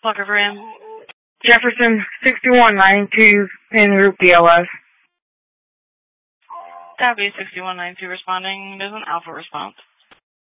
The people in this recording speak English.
Plug her in. Jefferson 6192 en route BLS. Copy 6192 responding. There's an alpha response.